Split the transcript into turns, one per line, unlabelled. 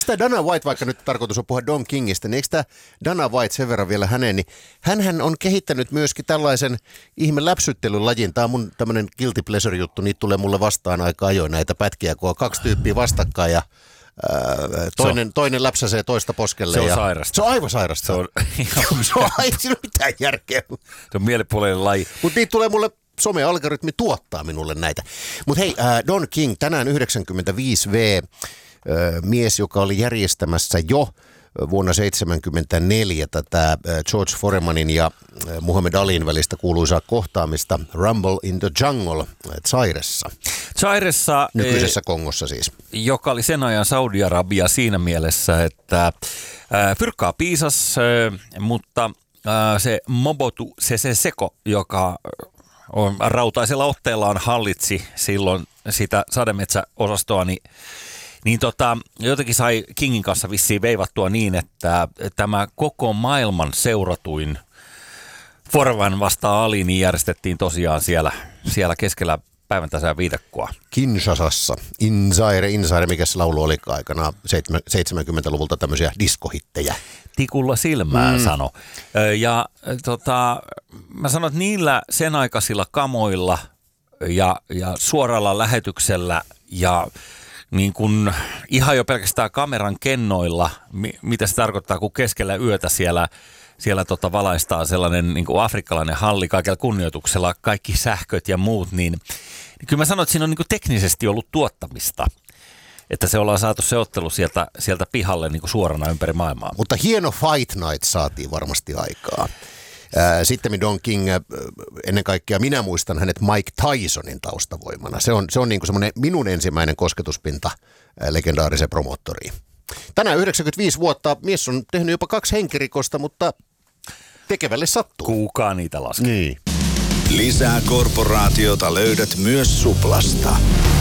Tämä Dana White, vaikka nyt tarkoitus on puhua Don Kingistä, niin eikö tämä Dana White sen verran vielä häneen, niin hänhän on kehittänyt myöskin tällaisen ihme läpsyttelylajin. Tämä on mun tämmöinen guilty pleasure juttu, niitä tulee mulle vastaan aika ajoin näitä pätkiä, kun on kaksi tyyppiä vastakkain ja toinen läpsäsee toista poskelle.
Se on sairasta.
Se on aivan sairasta.
Se on
ei siinä ole mitään järkeä.
Se on mielipuolinen laji.
Mutta niitä tulee mulle, some-algoritmi tuottaa minulle näitä. Mutta hei, Don King, tänään 95V, mies, joka oli järjestämässä jo vuonna 1974 tätä George Foremanin ja Muhammad Alin välistä kuuluisaa kohtaamista Rumble in the Jungle Zairessa. Nykyisessä Kongossa siis.
Joka oli sen ajan Saudi-Arabia siinä mielessä, että fyrkkaa piisas, mutta se Mobutu Sese Seko, joka on rautaisella otteellaan hallitsi silloin sitä sademetsäosastoa, niin jotenkin sai Kingin kanssa vissiin veivattua niin, että tämä koko maailman seuratuin Foreman vastaan Ali niin järjestettiin tosiaan siellä keskellä päivän tasaan viidakkoa.
Kinshasassa. Inzaire, mikä se laulu oli aikana 70-luvulta tämmöisiä diskohittejä.
Tikulla silmään sano. Ja mä sanon, että niillä sen aikaisilla kamoilla ja suoralla lähetyksellä ja niin kuin ihan jo pelkästään kameran kennoilla, mitä se tarkoittaa, kun keskellä yötä siellä valaistaa sellainen niin kuin afrikkalainen halli kaikella kunnioituksella, kaikki sähköt ja muut, niin kyllä mä sanon, että siinä on niin kuin teknisesti ollut tuottamista, että se ollaan saatu se ottelu sieltä pihalle niin kuin suorana ympäri maailmaa. Mutta
hieno fight night saatiin varmasti aikaa. Sitten Don King, ennen kaikkea minä muistan hänet Mike Tysonin taustavoimana. Se on niin kuin semmoinen minun ensimmäinen kosketuspinta legendaariseen promottoriin. Tänään 95 vuotta, mies on tehnyt jopa 2 henkirikosta, mutta tekevälle sattuu.
Kuukaa niitä laskee.
Niin.
Lisää korporaatiota löydät myös Suplasta.